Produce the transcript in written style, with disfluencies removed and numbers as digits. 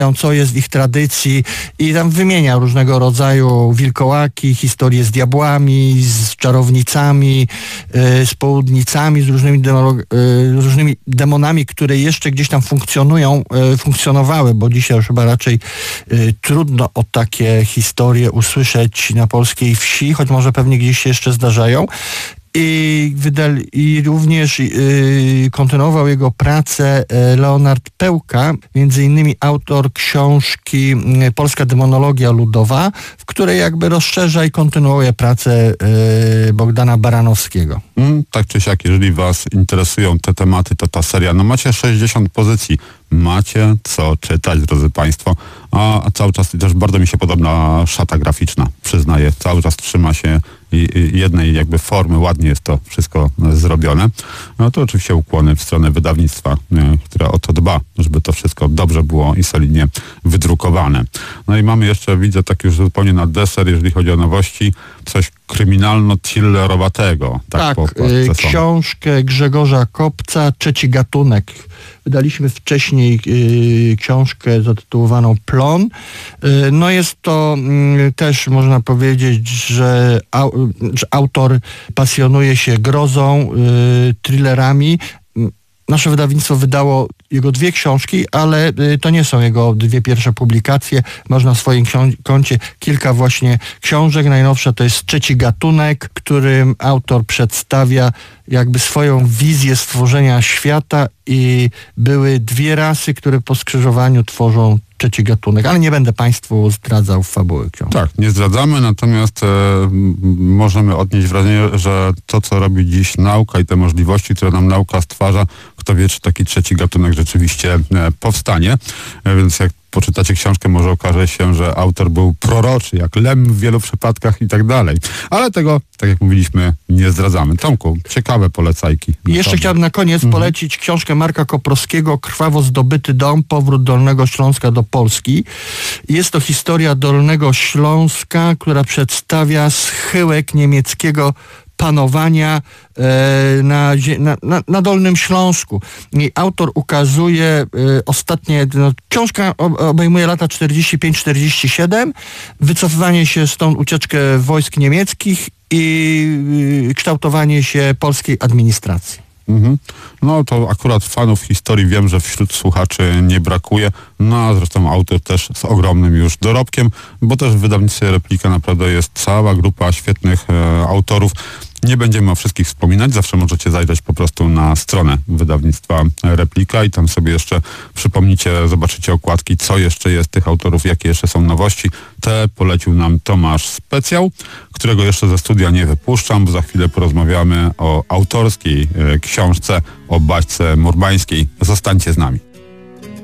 co jest w ich tradycji i tam wymienia różnego rodzaju wilkołaki, historie z diabłami, z czarownicami, z południcami, z różnymi demonami, które jeszcze gdzieś tam funkcjonowały, bo dzisiaj już chyba raczej trudno o takie historie usłyszeć na polskiej wsi, choć może pewnie gdzieś się jeszcze zdarzają. I również kontynuował jego pracę Leonard Pełka, między innymi autor książki Polska demonologia ludowa, w której jakby rozszerza i kontynuuje pracę Bogdana Baranowskiego. Tak czy siak, jeżeli was interesują te tematy, to ta seria, no macie 60 pozycji, macie co czytać, drodzy Państwo, a cały czas też bardzo mi się podoba szata graficzna, przyznaję, cały czas trzyma się jednej jakby formy, ładnie jest to wszystko zrobione. No to oczywiście ukłony w stronę wydawnictwa, które o to dba, żeby to wszystko dobrze było i solidnie wydrukowane. No i mamy jeszcze, widzę, tak już zupełnie na deser, jeżeli chodzi o nowości, coś kryminalno-thrillerowatego. Tak, książkę Grzegorza Kopca, Trzeci gatunek. Wydaliśmy wcześniej książkę zatytułowaną Plon. No jest to też, można powiedzieć, że autor pasjonuje się grozą, thrillerami. Nasze wydawnictwo wydało jego 2 książki, ale to nie są jego 2 pierwsze publikacje. Masz na swoim koncie kilka właśnie książek. Najnowsza to jest Trzeci gatunek, którym autor przedstawia jakby swoją wizję stworzenia świata i były 2 rasy, które po skrzyżowaniu tworzą trzeci gatunek, ale nie będę Państwu zdradzał fabuły książki. Tak, nie zdradzamy, natomiast możemy odnieść wrażenie, że to, co robi dziś nauka i te możliwości, które nam nauka stwarza, kto wie, czy taki trzeci gatunek rzeczywiście powstanie. Więc jak poczytacie książkę, może okaże się, że autor był proroczy, jak Lem w wielu przypadkach i tak dalej. Ale tego, tak jak mówiliśmy, nie zdradzamy. Tomku, ciekawe polecajki. I jeszcze chciałbym na koniec polecić książkę Marka Koprowskiego Krwawo zdobyty dom, powrót Dolnego Śląska do Polski. Jest to historia Dolnego Śląska, która przedstawia schyłek niemieckiego panowania na Dolnym Śląsku. I autor ukazuje ostatnie, książka obejmuje lata 45-47, wycofywanie się stąd, ucieczkę wojsk niemieckich i kształtowanie się polskiej administracji. No to akurat fanów historii wiem, że wśród słuchaczy nie brakuje, no a zresztą autor też z ogromnym już dorobkiem, bo też w wydawnictwie Replika naprawdę jest cała grupa świetnych autorów. Nie będziemy o wszystkich wspominać, zawsze możecie zajrzeć po prostu na stronę wydawnictwa Replika i tam sobie jeszcze przypomnicie, zobaczycie okładki, co jeszcze jest tych autorów, jakie jeszcze są nowości. Te polecił nam Tomasz Specjał, którego jeszcze ze studia nie wypuszczam, bo za chwilę porozmawiamy o autorskiej książce, o Baśce Murbańskiej. Zostańcie z nami.